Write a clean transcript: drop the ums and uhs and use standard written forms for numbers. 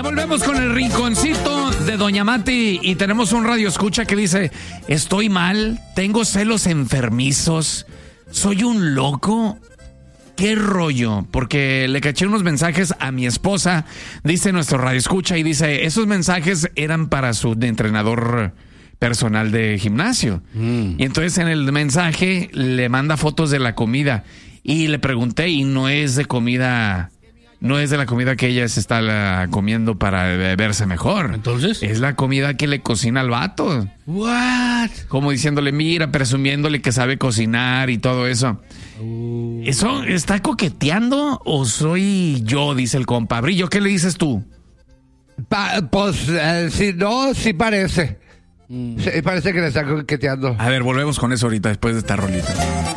volvemos con el rinconcito de Doña Mati y tenemos un radio escucha que dice: estoy mal, tengo celos enfermizos, soy un loco. ¿Qué rollo? Porque le caché unos mensajes a mi esposa, dice nuestro radio escucha, y dice, esos mensajes eran para su entrenador personal de gimnasio. Y entonces en el mensaje le manda fotos de la comida y le pregunté, y no es de comida, no es de la comida que ella se está comiendo para verse mejor. ¿Entonces? Es la comida que le cocina al vato. What? Como diciéndole, mira, presumiéndole que sabe cocinar y todo eso. ¿Eso está coqueteando o soy yo? Dice el compa. Brillo, ¿qué le dices tú? Si no, sí parece. Sí, parece que le está coqueteando. A ver, volvemos con eso ahorita después de esta rolita.